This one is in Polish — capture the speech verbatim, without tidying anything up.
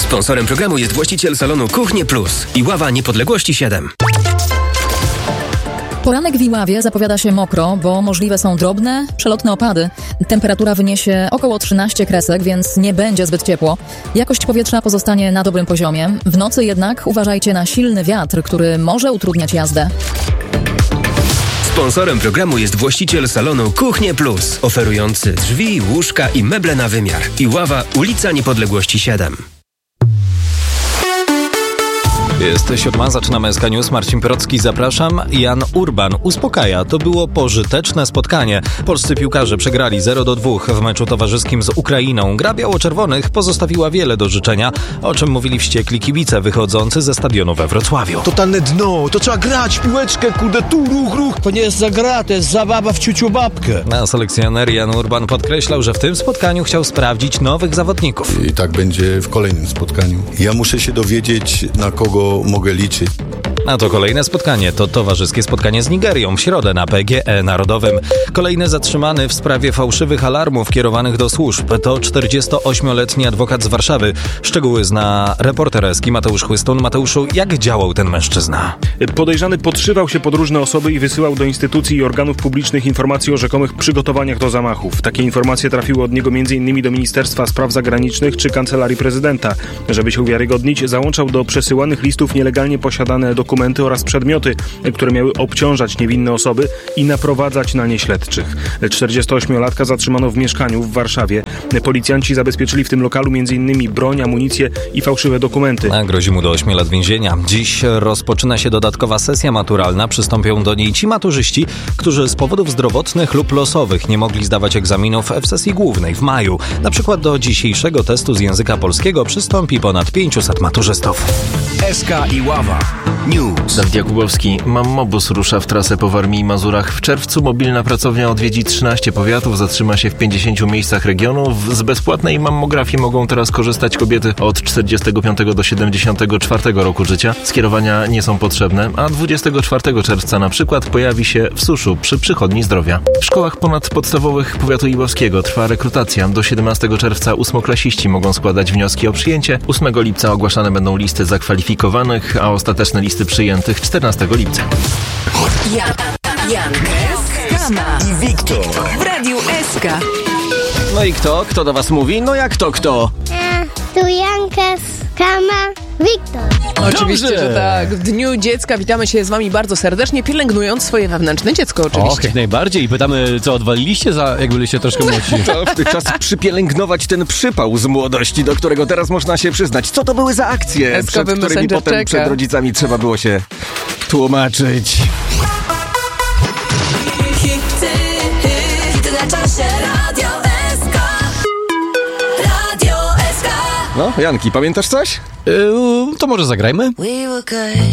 Sponsorem programu jest właściciel salonu Kuchnie Plus i Ława Niepodległości siedem. Poranek w Iławie zapowiada się mokro, bo możliwe są drobne, przelotne opady. Temperatura wyniesie około trzynaście kresek, więc nie będzie zbyt ciepło. Jakość powietrza pozostanie na dobrym poziomie. W nocy jednak uważajcie na silny wiatr, który może utrudniać jazdę. Sponsorem programu jest właściciel salonu Kuchnie Plus, oferujący drzwi, łóżka i meble na wymiar. Iława, ulica Niepodległości siedem. Jest siódma, zaczynamy S K News. Marcin Procki, zapraszam. Jan Urban uspokaja. To było pożyteczne spotkanie. Polscy piłkarze przegrali zero do dwóch w meczu towarzyskim z Ukrainą. Gra biało-czerwonych pozostawiła wiele do życzenia, o czym mówili wściekli kibice wychodzący ze stadionu we Wrocławiu. Totalne dno, to trzeba grać w piłeczkę, kurde, tu ruch, ruch. To nie jest za gra, to jest zabawa w ciuciu babkę. A selekcjoner Jan Urban podkreślał, że w tym spotkaniu chciał sprawdzić nowych zawodników. I tak będzie w kolejnym spotkaniu. Ja muszę się dowiedzieć, na kogo mogę liczyć. A to kolejne spotkanie to towarzyskie spotkanie z Nigerią w środę na P G E Narodowym. Kolejny zatrzymany w sprawie fałszywych alarmów kierowanych do służb to czterdziestoośmioletni adwokat z Warszawy. Szczegóły zna reporter S K I Mateusz Chłystun. Mateuszu, jak działał ten mężczyzna? Podejrzany podszywał się pod różne osoby i wysyłał do instytucji i organów publicznych informacje o rzekomych przygotowaniach do zamachów. Takie informacje trafiły od niego m.in. do Ministerstwa Spraw Zagranicznych czy Kancelarii Prezydenta. Żeby się uwiarygodnić, załączał do przesyłanych listów nielegalnie posiadane dokumenty oraz przedmioty, które miały obciążać niewinne osoby i naprowadzać na nie śledczych. czterdziestoośmiolatka zatrzymano w mieszkaniu w Warszawie. Policjanci zabezpieczyli w tym lokalu m.in. broń, amunicję i fałszywe dokumenty. A grozi mu do ośmiu lat więzienia. Dziś rozpoczyna się dodatkowa sesja maturalna. Przystąpią do niej ci maturzyści, którzy z powodów zdrowotnych lub losowych nie mogli zdawać egzaminów w sesji głównej w maju. Na przykład do dzisiejszego testu z języka polskiego przystąpi ponad pięciuset maturzystów. S K i Ława News. Dawid Jakubowski. Mammobus rusza w trasę po Warmii i Mazurach. W czerwcu mobilna pracownia odwiedzi trzynaście powiatów, zatrzyma się w pięćdziesięciu miejscach regionu. Z bezpłatnej mammografii mogą teraz korzystać kobiety od czterdziestego piątego do siedemdziesiątego czwartego roku życia. Skierowania nie są potrzebne, a dwudziestego czwartego czerwca na przykład pojawi się w Suszu przy Przychodni Zdrowia. W szkołach ponadpodstawowych powiatu iłowskiego trwa rekrutacja. Do siedemnastego czerwca ósmoklasiści mogą składać wnioski o przyjęcie. ósmego lipca ogłaszane będą listy zakwalifikowanych, a ostateczne listy przyjętych czternastego lipca. Jan, Jan, Kama i Wiktor w Radiu S K. No i kto? Kto do was mówi? No jak to kto? A, tu Janka, Kama, Wiktor. Oczywiście, Dobrze. że tak. W Dniu Dziecka witamy się z wami bardzo serdecznie, pielęgnując swoje wewnętrzne dziecko oczywiście. Och, jak najbardziej. I pytamy, co odwaliliście, za, jak byliście troszkę młodsi. To w tych czasach przypielęgnować ten przypał z młodości, do którego teraz można się przyznać. Co to były za akcje, Eskowy przed którymi Messenger potem czeka. przed rodzicami trzeba było się tłumaczyć. Hity na czasie, Radio S K. Radio S K. No, Janki, pamiętasz coś? Yy, to może zagrajmy? We were good.